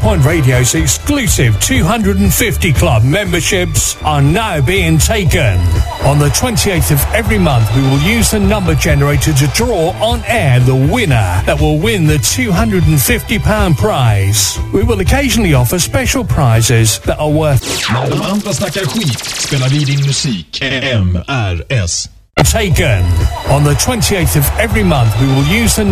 Point Radio's exclusive 250 Club memberships are now being taken. On the 28th of every month, we will use the number generator to draw on air the winner that will win the £250 prize. We will occasionally offer special prizes that are worth... När de andra snackar skit spelar vi din musik. MRS. Taken. On the 28th of every month, we will use the